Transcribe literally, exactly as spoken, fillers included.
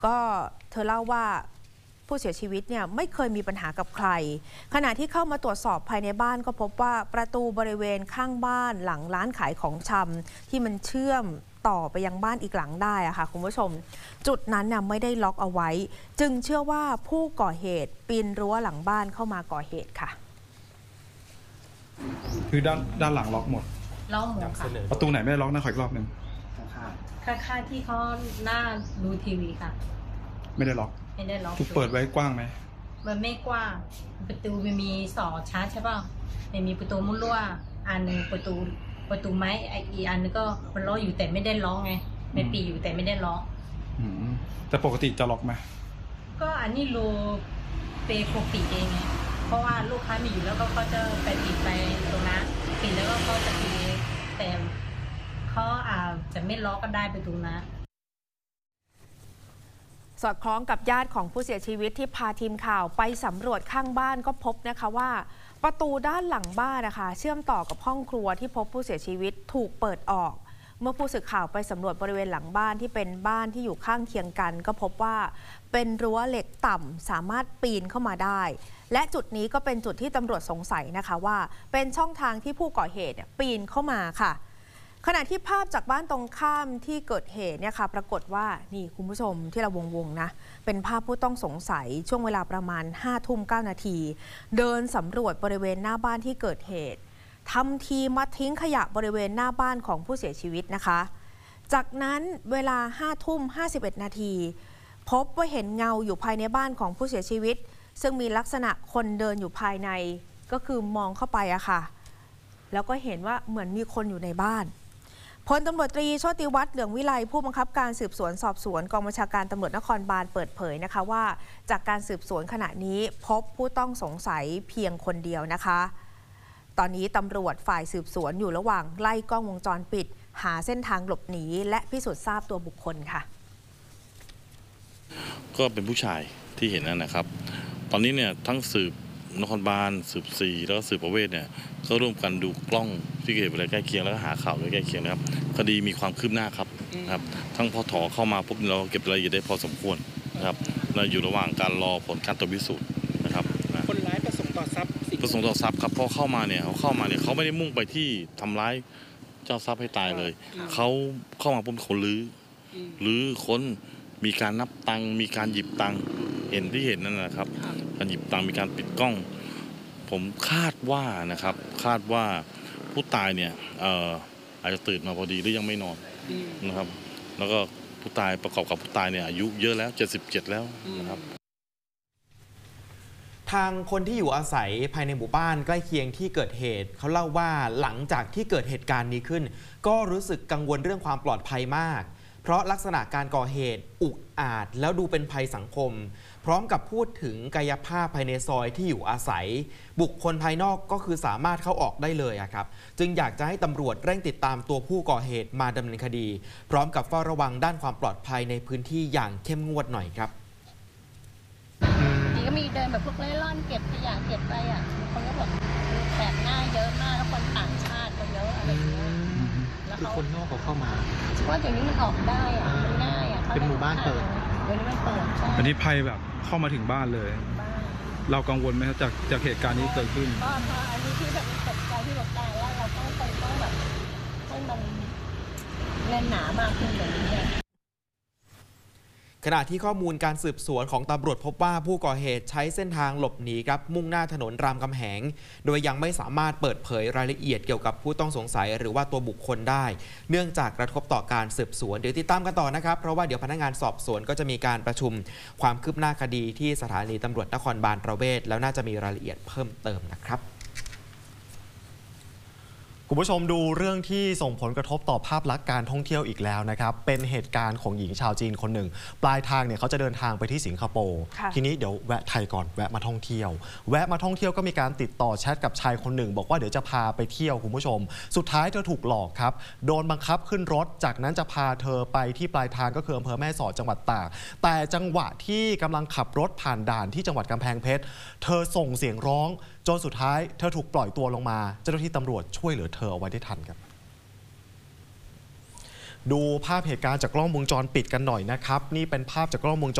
ก็เธอเล่าว่าผู้เสียชีวิตเนี่ยไม่เคยมีปัญหากับใครขณะที่เข้ามาตรวจสอบภายในบ้านก็พบว่าประตูบริเวณข้างบ้านหลังร้านขายของชำที่มันเชื่อมต่อไปยังบ้านอีกหลังได้อะค่ะคุณผู้ชมจุดนั้นน่ะไม่ได้ล็อกเอาไว้จึงเชื่อว่าผู้ก่อเหตุปีนรั้วหลังบ้านเข้ามาก่อเหตุค่ะคือด้านด้านหลังล็อกหมดล็อกหมดค่ะประตูไหนไม่ได้ล็อกนะขออีกรอบหนึ่งข้างๆที่เขาหน้าดูทีวีค่ะไม่ได้ล็อกไม่ได้ล็อกถูกเปิดไว้กว้างไหมมันไม่กว้างประตูมันมีสองชั้นใช่ป่ะมันมีประตูมุ้งลวดอันนึงประตูประตูไม้อีกอันนึงก็มันล็อกอยู่แต่ไม่ได้ล็อกไงไม่ปีอยู่แต่ไม่ได้ล็อกแต่ปกติจะล็อกไหมก็อันนี้โลเปโคปีเองไงเพราะว่าลูกค้ามีอยู่แล้วก็เขาจะไปปิดไปตรงนั้นปิดแล้วก็เขาจะปิดแต่เขาอาจจะไม่ล็อกก็ได้ประตูนะสอดคล้องกับญาติของผู้เสียชีวิตที่พาทีมข่าวไปสำรวจข้างบ้านก็พบนะคะว่าประตูด้านหลังบ้านนะคะเชื่อมต่อกับห้องครัวที่พบผู้เสียชีวิตถูกเปิดออกเมื่อผู้สื่อข่าวไปสำรวจบริเวณหลังบ้านที่เป็นบ้านที่อยู่ข้างเคียงกันก็พบว่าเป็นรั้วเหล็กต่ำสามารถปีนเข้ามาได้และจุดนี้ก็เป็นจุดที่ตำรวจสงสัยนะคะว่าเป็นช่องทางที่ผู้ก่อเหตุปีนเข้ามาค่ะขณะที่ภาพจากบ้านตรงข้ามที่เกิดเหตุเนี่ยค่ะปรากฏว่านี่คุณผู้ชมที่เราวงๆนะเป็นภาพผู้ต้องสงสัยช่วงเวลาประมาณห้าทุ่มเก้านาทีเดินสำรวจบริเวณหน้าบ้านที่เกิดเหตุทำทีมาทิ้งขยะบริเวณหน้าบ้านของผู้เสียชีวิตนะคะจากนั้นเวลาห้าทุ่มห้าสิบเอ็ดนาทีพบว่าเห็นเงาอยู่ภายในบ้านของผู้เสียชีวิตซึ่งมีลักษณะคนเดินอยู่ภายในก็คือมองเข้าไปอะค่ะแล้วก็เห็นว่าเหมือนมีคนอยู่ในบ้านพลตำรวจตรีโชติวัฒน์เหลืองวิไลผู้บังคับการสืบสวนสอบสวนกองบัญชาการตำรวจนครบาลเปิดเผยนะคะว่าจากการสืบสวนขณะนี้พบผู้ต้องสงสัยเพียงคนเดียวนะคะตอนนี้ตำรวจฝ่ายสืบสวนอยู่ระหว่างไล่กล้องวงจรปิดหาเส้นทางหลบหนีและพิสูจน์ทราบตัวบุคคลค่ะก็เป็นผู้ชายที่เห็นนั่นนะครับตอนนี้เนี่ยทั้งสืบนครบาลสืบสี่แล้วก็สืบประเวศเนี่ยก็ร่วมกันดูกล้องที่เกิดอะไรใกล้เคียงแล้วก็หาข่าวใกล้เคียงนะครับคดีมีความคืบหน้าครับนะครับทั้งพอถอเข้ามาปุ๊บเราเก็บรายละเอียดได้พอสมควรนะครับเราอยู่ระหว่างการรอผลการตรวจพิสูจน์นะครับคนร้ายประสงค์ต่อทรัพย์ประสงค์ต่อทรัพย์ครับพอเข้ามาเนี่ยเขาเข้ามาเนี่ยเขาไม่ได้มุ่งไปที่ทำร้ายเจ้าทรัพย์ให้ตายเลยเขาเข้ามาปุ๊บเขาลื้อลื้อค้นมีการนับตังค์มีการหยิบตังค์เห็นที่เห็นนั่นนะครับการหยิบตังค์มีการปิดกล้องผมคาดว่านะครับคาดว่าผู้ตายเนี่ยเอ่ออาจจะตื่นมาพอดีหรือยังไม่นอนนะครับแล้วก็ผู้ตายประกอบกับผู้ตายเนี่ยอายุเยอะแล้วเจ็ดสิบเจ็ดแล้วนะครับทางคนที่อยู่อาศัยภายในหมู่บ้านใกล้เคียงที่เกิดเหตุเขาเล่าว่าหลังจากที่เกิดเหตุการณ์นี้ขึ้นก็รู้สึกกังวลเรื่องความปลอดภัยมากเพราะลักษณะการก่อเหตุอุกอาจแล้วดูเป็นภัยสังคมพร้อมกับพูดถึงกายภาพภายในซอยที่อยู่อาศัยบุคคลภายนอกก็คือสามารถเข้าออกได้เลยครับจึงอยากจะให้ตำรวจเร่งติดตามตัวผู้ก่อเหตุมาดำเนินคดีพร้อมกับเฝ้าระวังด้านความปลอดภัยในพื้นที่อย่างเข้มงวดหน่อยครับนี่ก็มีเดินแบบพวกเล่ร่อนเก็บขยะเก็บไปอ่ะคนก็บอกแปลกหน้าเยอะมากแล้วคนต่างชาติก็เยอะอะไรอย่างเงี้ยคือคนนอกเขาเข้ามาเพราะอย่างนี้มันออกได้อ่ะมันง่ายอ่ะเป็นหมู่บ้านเปิดเดี๋ยวนี้มันเปิดใช่อันนี้ภัยแบบเข้ามาถึงบ้านเลยเรากังวลไหมครับจากจากเหตุการณ์นี้เกิดขึ้นก็พออันนี้ที่แบบตกใจที่บอกได้ว่าเราต้องต้องแบบให้มันแน่นหนามากขึ้นแบบนี้ขณะที่ข้อมูลการสืบสวนของตำรวจพบว่าผู้ก่อเหตุใช้เส้นทางหลบหนีครับมุ่งหน้าถนนรามคำแหงโดยยังไม่สามารถเปิดเผยรายละเอียดเกี่ยวกับผู้ต้องสงสัยหรือว่าตัวบุคคลได้เนื่องจากกระทบต่อการสืบสวนเดี๋ยวติดตามกันต่อนะครับเพราะว่าเดี๋ยวพนักงานสอบสวนก็จะมีการประชุมความคืบหน้าคดีที่สถานีตำรวจนครบาลประเวศแล้วน่าจะมีรายละเอียดเพิ่มเติมนะครับคุณผู้ชมดูเรื่องที่ส่งผลกระทบต่อภาพลักษณ์การท่องเที่ยวอีกแล้วนะครับเป็นเหตุการณ์ของหญิงชาวจีนคนหนึ่งปลายทางเนี่ยเขาจะเดินทางไปที่สิงคโปร์ทีนี้เดี๋ยวแวะไทยก่อนแวะมาท่องเที่ยวแวะมาท่องเที่ยวก็มีการติดต่อแชทกับชายคนหนึ่งบอกว่าเดี๋ยวจะพาไปเที่ยวคุณผู้ชมสุดท้ายเธอถูกหลอกครับโดนบังคับขึ้นรถจากนั้นจะพาเธอไปที่ปลายทางก็คืออำเภอแม่สอดจังหวัดตากแต่จังหวะที่กำลังขับรถผ่านด่านที่จังหวัดกำแพงเพชรเธอส่งเสียงร้องจนสุดท้ายเธอถูกปล่อยตัวลงมาเจ้าหน้าที่ตำรวจช่วยเหลือเธอเอาไว้ได้ทันครับดูภาพเหตุการณ์จากกล้องวงจรปิดกันหน่อยนะครับนี่เป็นภาพจากกล้องวงจร